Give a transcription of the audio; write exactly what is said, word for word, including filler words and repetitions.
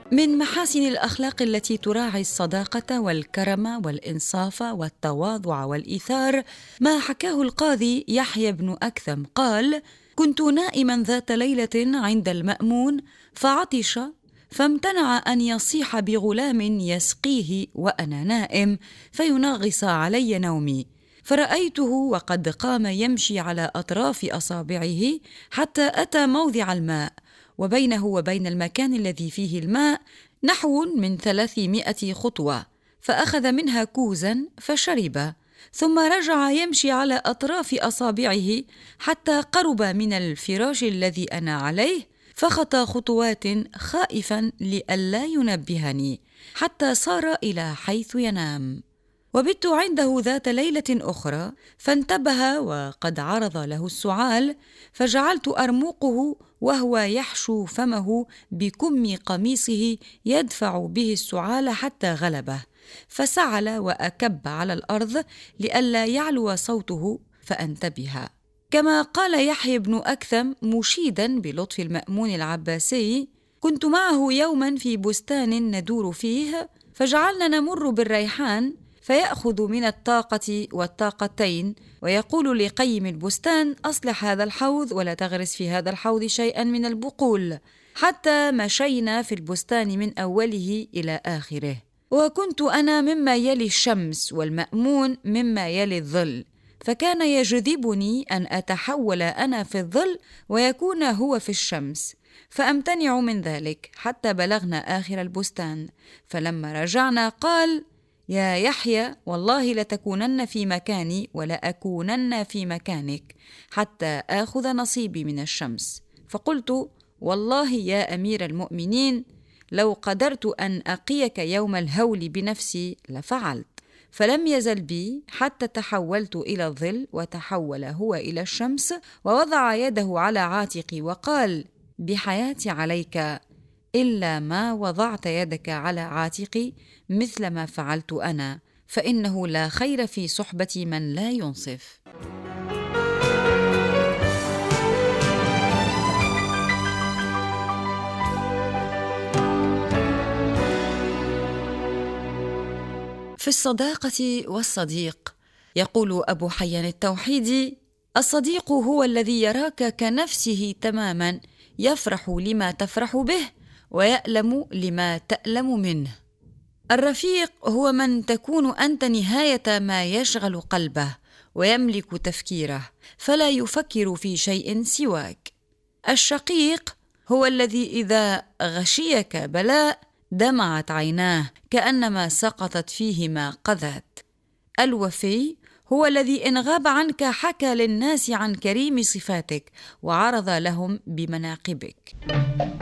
من محاسن الأخلاق التي تراعي الصداقة والكرم والإنصاف والتواضع والإيثار ما حكاه القاضي يحيى بن أكثم قال: كنت نائما ذات ليلة عند المأمون فعطش، فامتنع أن يصيح بغلام يسقيه وأنا نائم فينغص علي نومي، فرأيته وقد قام يمشي على أطراف أصابعه حتى أتى موضع الماء، وبينه وبين المكان الذي فيه الماء نحو من ثلاثمائة خطوة، فأخذ منها كوزا فشرب، ثم رجع يمشي على أطراف أصابعه حتى قرب من الفراش الذي أنا عليه، فخطى خطوات خائفا لئلا ينبهني حتى صار إلى حيث ينام. وبت عنده ذات ليلة أخرى فانتبه وقد عرض له السعال، فجعلت أرمقه وهو يحشو فمه بكم قميصه يدفع به السعال حتى غلبه، فسعل وأكب على الأرض لئلا يعلو صوته فانتبه. كما قال يحيى بن أكثم مشيدا بلطف المأمون العباسي: كنت معه يوما في بستان ندور فيه، فجعلنا نمر بالريحان فيأخذ من الطاقة والطاقتين ويقول لقيم البستان: أصلح هذا الحوض ولا تغرس في هذا الحوض شيئا من البقول، حتى مشينا في البستان من أوله إلى آخره. وكنت أنا مما يلي الشمس والمأمون مما يلي الظل، فكان يجذبني أن أتحول أنا في الظل ويكون هو في الشمس، فأمتنع من ذلك حتى بلغنا آخر البستان. فلما رجعنا قال: يا يحيى، والله لتكونن في مكاني ولا أكونن في مكانك حتى آخذ نصيبي من الشمس. فقلت: والله يا أمير المؤمنين، لو قدرت أن أقيك يوم الهول بنفسي لفعلت. فلم يزل بي حتى تحولت إلى الظل وتحول هو إلى الشمس، ووضع يده على عاتقي وقال: بحياتي عليك إلا ما وضعت يدك على عاتقي مثل ما فعلت أنا، فإنه لا خير في صحبة من لا ينصف. في الصداقة والصديق يقول أبو حيان التوحيدي: الصديق هو الذي يراك كنفسه تماما، يفرح لما تفرح به ويألم لما تألم منه. الرفيق هو من تكون أنت نهاية ما يشغل قلبه ويملك تفكيره، فلا يفكر في شيء سواك. الشقيق هو الذي إذا غشيك بلاء دمعت عيناه كأنما سقطت فيهما قذات. الوفي هو الذي إن غاب عنك حكى للناس عن كريم صفاتك وعرض لهم بمناقبك.